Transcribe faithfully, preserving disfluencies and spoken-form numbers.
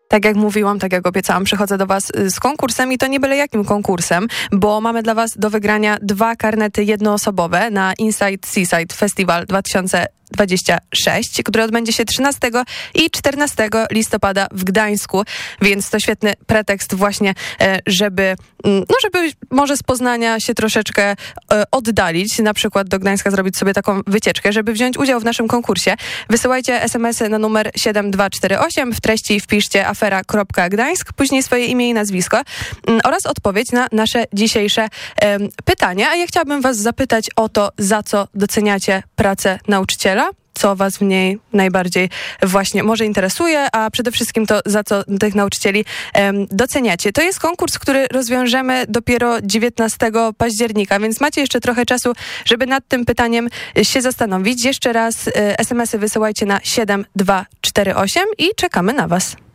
Tak jak mówiłam, tak jak obiecałam, przychodzę do was z konkursem i to nie byle jakim konkursem, bo mamy dla was do wygrania dwa karnety jednoosobowe na Inside Seaside Festival dwa tysiące dwudziesty szósty, który odbędzie się trzynastego i czternastego listopada w Gdańsku, więc to świetny pretekst właśnie, żeby, no żeby może z Poznania się troszeczkę oddalić, na przykład do Gdańska zrobić sobie taką wycieczkę, żeby wziąć udział w naszym konkursie. Wysyłajcie es em esy na numer siedem dwa cztery osiem, w treści wpiszcie afera kropka gdańsk, później swoje imię i nazwisko oraz odpowiedź na nasze dzisiejsze um, pytanie, a ja chciałabym was zapytać o to, za co doceniacie pracę nauczyciela, co was w niej najbardziej właśnie może interesuje, a przede wszystkim to, za co tych nauczycieli um, doceniacie. To jest konkurs, który rozwiążemy dopiero dziewiętnastego października, więc macie jeszcze trochę czasu, żeby nad tym pytaniem się zastanowić. Jeszcze raz es em esy wysyłajcie na siedem dwa cztery osiem i czekamy na was.